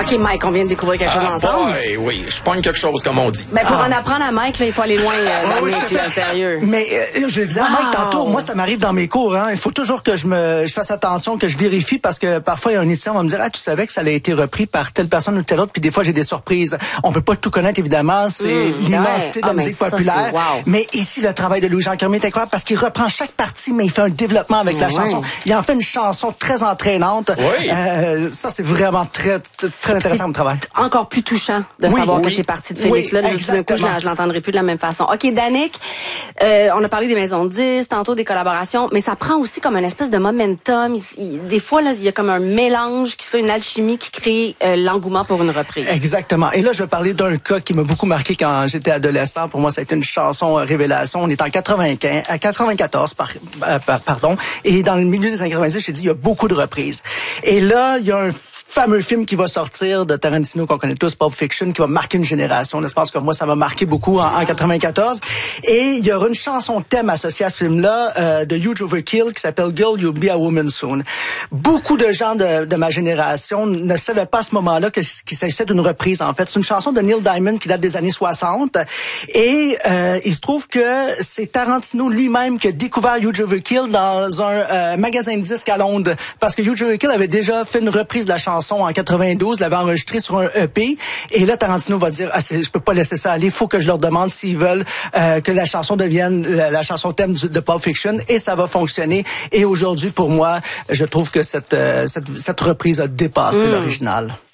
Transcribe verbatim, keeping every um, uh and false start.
OK, Mike, on vient de découvrir quelque chose Ah, ensemble. boy, oui, je pogne quelque chose, comme on dit. Ben, pour Ah. en apprendre à Mike, là, il faut aller loin, euh, Ah oui, Danick, tout à là, fait. sérieux. Mais euh, je le disais à Wow. Mike tantôt, moi ça m'arrive dans mes cours, hein. Il faut toujours que je me je fasse attention, que je vérifie parce que parfois il y a un étudiant qui va me dire ah tu savais que ça a été repris par telle personne ou telle autre, puis des fois j'ai des surprises. On peut pas tout connaître évidemment, c'est Mmh, l'immensité ouais. de la Ah, mais musique ça, populaire. c'est wow. Mais ici le travail de Louis-Jean Cormier est incroyable parce qu'il reprend chaque partie, mais il fait un développement avec la Ouais. chanson. Il en fait une chanson très entraînante. Oui. Euh, ça c'est vraiment très très, très intéressant comme travail. Encore plus touchant de Oui, savoir oui. que c'est parti de Félix. Oui, là, tout d'un coup, je exactement. ne l'entendrai plus de la même façon. OK, Danick, euh, on a parlé des maisons de disques, tantôt des collaborations, mais ça prend aussi comme une espèce de momentum. Il- il- des fois, là, il y a comme un mélange qui se fait, une alchimie qui crée euh, l'engouement pour une reprise. Exactement. Et là, je vais parler d'un cas qui m'a beaucoup marqué quand j'étais adolescent. Pour moi, ça a été une chanson euh, révélation. On est en quatre-vingt-quinze, à quatre-vingt-quatorze, par, euh, par- pardon. Et dans le milieu des années quatre-vingt-dix, j'ai dit, il y a beaucoup de reprises. Et là, il y a un fameux film qui va sortir de Tarantino qu'on connaît tous, Pulp Fiction, qui va marquer une génération. Je pense que moi, ça m'a marqué beaucoup en, en quatre-vingt-quatorze. Et il y aura une chanson thème associée à ce film-là euh, de Huge Overkill qui s'appelle Girl, You'll Be a Woman Soon. Beaucoup de gens de, de ma génération ne savaient pas à ce moment-là que, qu'il s'agissait d'une reprise. En fait, c'est une chanson de Neil Diamond qui date des années soixante. Et euh, il se trouve que c'est Tarantino lui-même qui a découvert Huge Overkill dans un euh, magasin de disques à Londres. Parce que Huge Overkill avait déjà fait une reprise de la chanson en quatre-vingt-douze, l'avait enregistré sur un E P. Et là, Tarantino va dire, ah, c'est, je peux pas laisser ça aller, il faut que je leur demande s'ils veulent euh, que la chanson devienne la, la chanson thème du, de Pulp Fiction. Et ça va fonctionner. Et aujourd'hui, pour moi, je trouve que cette, euh, cette, cette reprise a dépassé mmh. l'original.